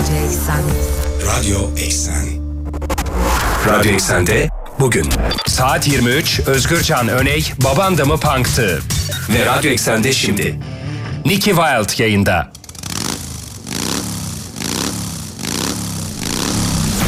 Radyo Eksen. Radyo Eksen. Radyo Eksen'de bugün saat 23 Özgürcan Öney Baban da mı Punk'tı? Ve Radyo Eksen'de şimdi Nicky Wilde yayında.